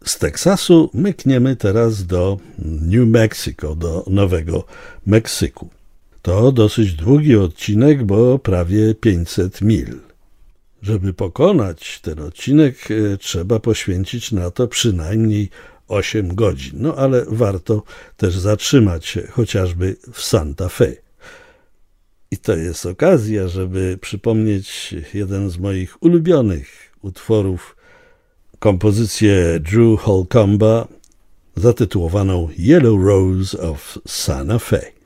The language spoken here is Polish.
Z Teksasu mykniemy teraz do New Mexico, do Nowego Meksyku. To dosyć długi odcinek, bo prawie 500 mil. Żeby pokonać ten odcinek, trzeba poświęcić na to przynajmniej 8 godzin. No ale warto też zatrzymać się chociażby w Santa Fe. I to jest okazja, żeby przypomnieć jeden z moich ulubionych utworów, kompozycję Drew Holcomba zatytułowaną Yellow Rose of Santa Fe.